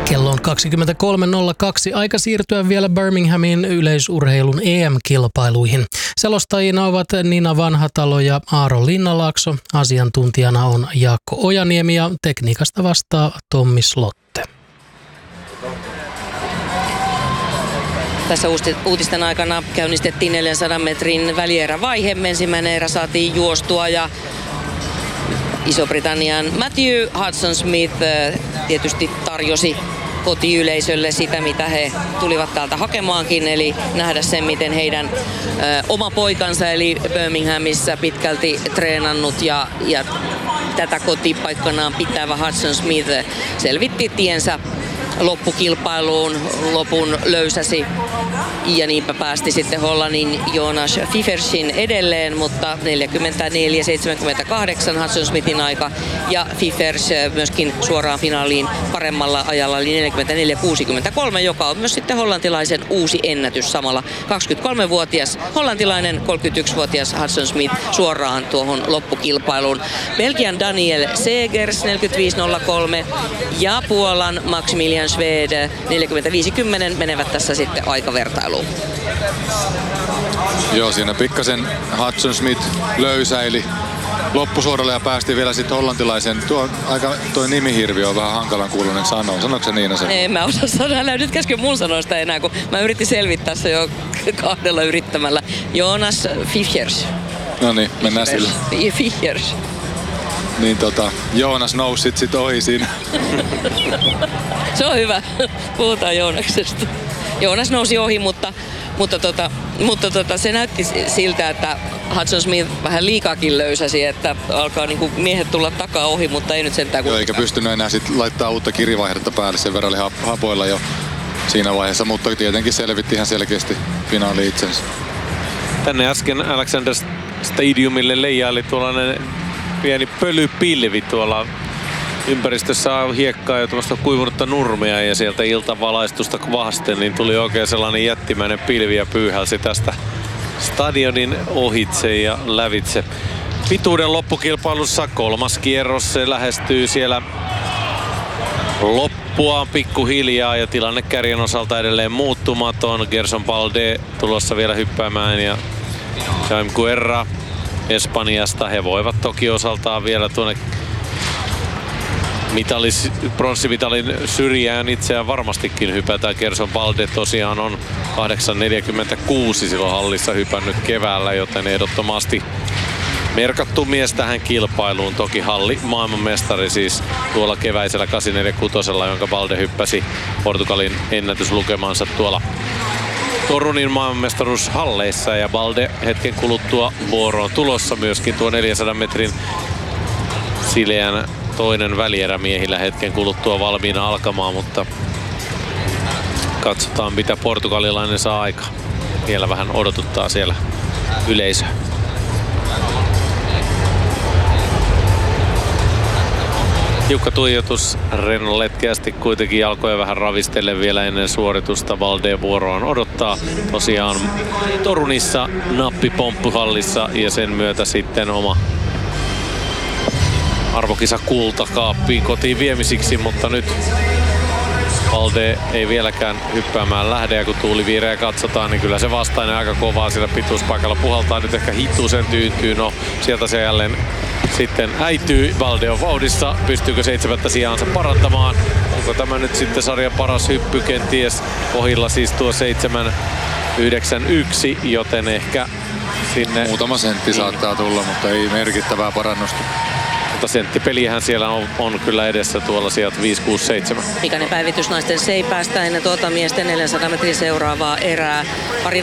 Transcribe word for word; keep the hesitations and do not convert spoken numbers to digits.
Kello on kaksikymmentäkolme nolla kaksi. Aika siirtyä vielä Birminghamin yleisurheilun E M-kilpailuihin. Selostajina ovat Nina Vanhatalo ja Aaro Linnalaakso. Asiantuntijana on Jaakko Ojaniemi ja tekniikasta vastaa Tommi Slotte. Tässä uutisten aikana käynnistettiin neljänsadan metrin välierävaihe. Ensimmäinen erä saatiin juostua ja Iso-Britannian Matthew Hudson-Smith tietysti tarjosi kotiyleisölle sitä, mitä he tulivat täältä hakemaankin, eli nähdä sen, miten heidän ö, oma poikansa, eli Birminghamissa pitkälti treenannut ja, ja tätä kotipaikkanaan pitävä Hudson-Smith selvitti tiensä loppukilpailuun, lopun löysäsi ja niinpä päästi sitten Hollannin Jonas Fifersin edelleen, mutta neljäkymmentäneljä seitsemänkymmentäkahdeksan Hudson-Smithin aika ja Fifers myöskin suoraan finaaliin paremmalla ajalla eli neljäkymmentäneljä kuusikymmentäkolme, joka on myös sitten hollantilaisen uusi ennätys samalla. kaksikymmentäkolmevuotias hollantilainen, kolmekymmentäyksivuotias Hudson-Smith suoraan tuohon loppukilpailuun. Belgian Daniel Segers neljäkymmentäviisi nolla kolme ja Puolan Maximilian Schwed neljäkymmentäviisi kymmenen menevät tässä sitten aikavertailuun. Joo, siinä pikkasen Hudson-Smith löysäili loppusuoralle ja päästi vielä sitten hollantilaisen. Tuo, aika, tuo nimihirvi on vähän hankalan kuuloinen sanoa. Sanoiko se Niina sen? En mä osaa sanoa. Älä nyt käsken mun sanoa sitä enää, kun mä yritin selvittää se jo kahdella yrittämällä. Jonas Fiffers. No niin, mennään sillä. Fiffers. Niin tota, Joonas nousi sit, sit ohi siinä. Se on hyvä. Puhutaan Joonaksesta. Joonas nousi ohi, mutta, mutta, tota, mutta tota, se näytti siltä, että Hudson-Smith vähän liikaakin löysäsi, että alkaa niinku miehet tulla takaa ohi, mutta ei nyt sentään kuitenkaan. Joo, eikä pystynyt enää sit laittaa uutta kirivaihdetta päälle, sen verran oli hapoilla jo siinä vaiheessa, mutta tietenkin selvitti ihan selkeästi finaali itsensä. Tänne äsken Alexander Stadiumille leijaili tuollainen pieni pölypilvi tuolla ympäristössä on hiekkaa ja tuollaista kuivunutta nurmea ja sieltä iltavalaistusta vasten niin tuli oikein sellainen jättimäinen pilvi ja pyyhälsi tästä stadionin ohitse ja lävitse. Pituuden loppukilpailussa kolmas kierros, se lähestyy siellä loppuaan pikkuhiljaa ja tilanne kärjen osalta edelleen muuttumaton. Gerson Balde tulossa vielä hyppäämään ja Jaime Guerra Espanjasta. He voivat toki osaltaan vielä tuonne mitalis, pronssimitalin syrjään itseään varmastikin hypätään. Gerson Balde tosiaan on kahdeksan neljäkymmentäkuusi silloin hallissa hypännyt keväällä, joten ehdottomasti merkattu mies tähän kilpailuun. Toki halli maailmanmestari siis tuolla keväisellä kahdeksan neljäkymmentäkuusi, jonka Balde hyppäsi Portugalin ennätyslukemansa tuolla Torunin maailmanmestaruushalleissa ja Balde hetken kuluttua vuoroon tulossa myöskin tuo neljänsadan metrin sileän toinen välierä miehillä hetken kuluttua valmiina alkamaan, mutta katsotaan mitä portugalilainen saa aikaan. Vielä vähän odotuttaa siellä yleisö. Tiukka tuijotus, Renno letkeästi kuitenkin jalkoja vähän ravistellen vielä ennen suoritusta. Balde vuoroaan odottaa tosiaan Torunissa nappipomppuhallissa ja sen myötä sitten oma arvokisa kultakaappiin kotiin viemisiksi, mutta nyt Balde ei vieläkään hyppäämään lähde ja kun tuuliviireä katsotaan, niin kyllä se vastainen aika kovaa siellä pituuspaikalla puhaltaa. Nyt ehkä hitusen tyyntyy, no sieltä se jälleen sitten äityy. Balde on vauhdissa, pystyykö seitsemättä sijaansa parantamaan? Onko tämä nyt sitten sarjan paras hyppy kenties? Pohjilla siis tuo seitsemän yhdeksän yksi, joten ehkä sinne muutama sentti saattaa tulla, mutta ei merkittävää parannusta. Mutta senttipeliähän siellä on, on kyllä edessä tuolla sieltä viisi kuusi seitsemän. Pikainen päivitys naisten seipäästä ennen tuota miesten neljänsadan metrin seuraavaa erää. Pari